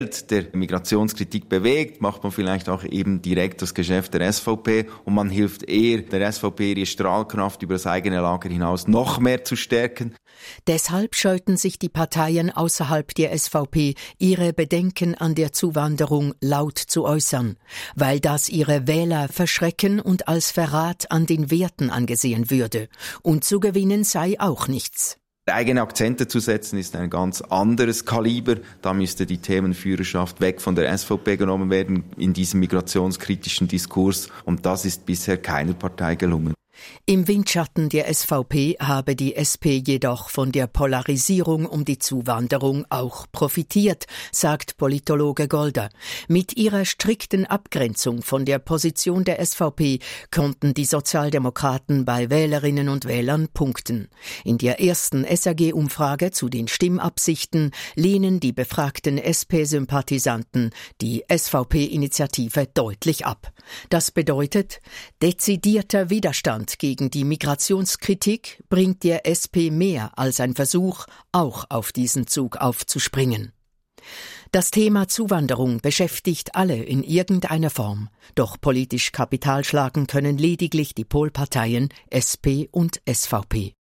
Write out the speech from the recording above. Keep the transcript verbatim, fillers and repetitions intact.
der Migrationskritik bewegt, macht man vielleicht auch eben direkt das Geschäft der S V P und man hilft eher der S V P, ihre Strahlkraft über das eigene Lager hinaus noch mehr zu stärken. Deshalb scheuten sich die Parteien außerhalb der S V P, ihre Bedenken an der Zuwanderung laut zu äußern, weil das ihre Wähler verschrecken und als Verrat an den Werten angesehen würde. Und zu gewinnen sei auch nichts. Eigene Akzente zu setzen ist ein ganz anderes Kaliber. Da müsste die Themenführerschaft weg von der S V P genommen werden in diesem migrationskritischen Diskurs. Und das ist bisher keiner Partei gelungen. Im Windschatten der S V P habe die S P jedoch von der Polarisierung um die Zuwanderung auch profitiert, sagt Politologe Golder. Mit ihrer strikten Abgrenzung von der Position der S V P konnten die Sozialdemokraten bei Wählerinnen und Wählern punkten. In der ersten S A G-Umfrage zu den Stimmabsichten lehnen die befragten S P-Sympathisanten die S V P-Initiative deutlich ab. Das bedeutet, dezidierter Widerstand gegen die Migrationskritik bringt der S P mehr als ein Versuch, auch auf diesen Zug aufzuspringen. Das Thema Zuwanderung beschäftigt alle in irgendeiner Form. Doch politisch Kapital schlagen können lediglich die Polparteien S P und S V P.